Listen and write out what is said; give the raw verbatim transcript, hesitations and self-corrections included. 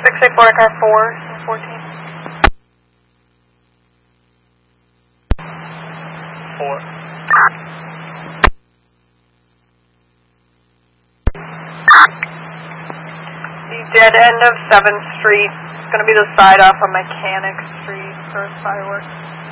six eight four, car four, fourteen. Four. The dead end of seventh Street. It's going to be the side off of Mechanic Street for fireworks.